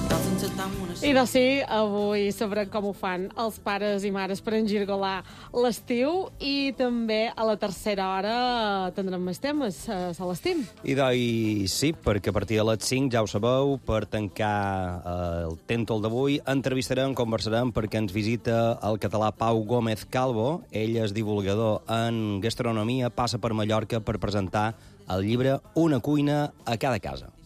I doncs sí, avui sabrem com ho fan els pares i mares per engirgolar l'estiu i també a la tercera hora tindrem més temes, Celestín. I doncs sí, perquè a partir de les 5, ja ho sabeu, per tancar el Tèntol d'avui, entrevistarem, conversarem, perquè ens visita el català Pau Gómez Calvo. Ell és divulgador en gastronomia, passa per Mallorca per presentar el llibre Una cuina a cada casa.